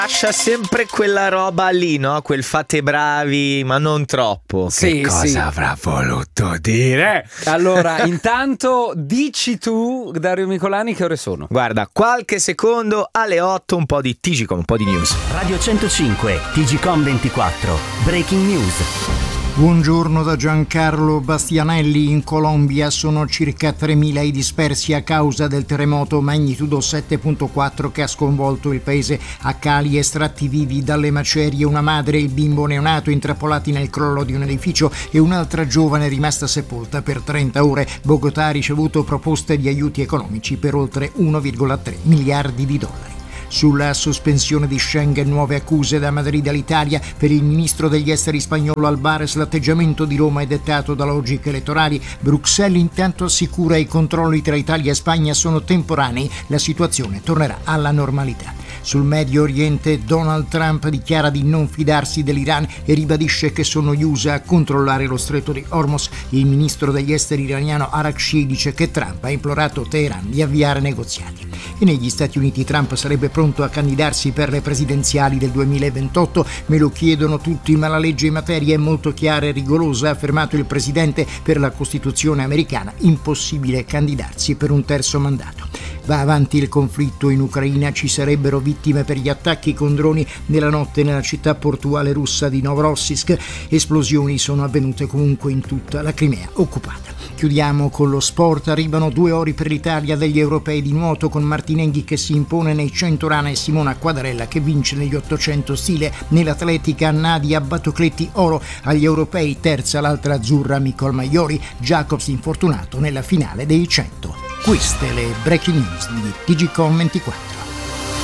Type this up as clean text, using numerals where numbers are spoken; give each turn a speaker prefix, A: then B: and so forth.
A: Lascia sempre quella roba lì, no? Quel fate bravi, ma non troppo.
B: Sì,
A: che cosa avrà voluto dire?
B: Allora, intanto dici tu, Dario Micolani, che ore sono?
A: Guarda, qualche secondo alle 8, un po' di TGcom, un po' di news.
C: Radio 105, TGcom 24, Breaking News.
D: Buongiorno da Giancarlo Bastianelli. In Colombia sono circa 3.000 i dispersi a causa del terremoto magnitudo 7.4 che ha sconvolto il paese. A Cali, estratti vivi dalle macerie, una madre e il bimbo neonato intrappolati nel crollo di un edificio e un'altra giovane rimasta sepolta per 30 ore. Bogotà ha ricevuto proposte di aiuti economici per oltre 1,3 miliardi di dollari. Sulla sospensione di Schengen, nuove accuse da Madrid all'Italia. Per il ministro degli esteri spagnolo Albares l'atteggiamento di Roma è dettato da logiche elettorali. Bruxelles intanto assicura i controlli tra Italia e Spagna sono temporanei, la situazione tornerà alla normalità. Sul Medio Oriente Donald Trump dichiara di non fidarsi dell'Iran e ribadisce che sono gli USA a controllare lo stretto di Hormuz. Il ministro degli esteri iraniano Arakci dice che Trump ha implorato Teheran di avviare negoziati. E negli Stati Uniti Trump sarebbe pronto a candidarsi per le presidenziali del 2028. Me lo chiedono tutti, ma la legge in materia è molto chiara e rigorosa, ha affermato il presidente. Per la Costituzione americana impossibile candidarsi per un terzo mandato. Va avanti il conflitto in Ucraina, ci sarebbero vittime per gli attacchi con droni nella notte nella città portuale russa di Novorossiysk. Esplosioni sono avvenute comunque in tutta la Crimea occupata. Chiudiamo con lo sport. Arrivano 2 ori per l'Italia degli europei di nuoto con Martinenghi che si impone nei 100 rana e Simona Quadarella che vince negli 800 stile. Nell'atletica Nadia Battocletti oro agli europei, terza l'altra azzurra Nicole Maiori. Jacobs infortunato nella finale dei 100. Queste le breaking news di TGcom 24.